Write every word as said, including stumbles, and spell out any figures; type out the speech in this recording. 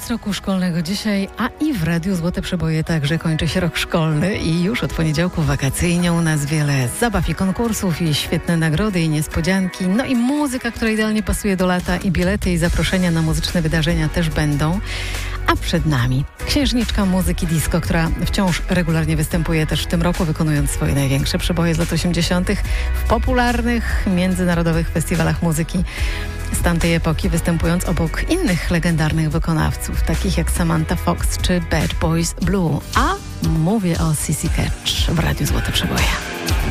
Koniec roku szkolnego dzisiaj, a i w Radiu Złote Przeboje także kończy się rok szkolny i już od poniedziałku wakacyjnie u nas wiele zabaw i konkursów i świetne nagrody i niespodzianki, no i muzyka, która idealnie pasuje do lata i bilety i zaproszenia na muzyczne wydarzenia też będą. A przed nami księżniczka muzyki disco, która wciąż regularnie występuje też w tym roku, wykonując swoje największe przeboje z lat osiemdziesiątych w popularnych międzynarodowych festiwalach muzyki z tamtej epoki, występując obok innych legendarnych wykonawców, takich jak Samantha Fox czy Bad Boys Blue. A mówię o Sissy Catch w Radiu Złote Przeboje.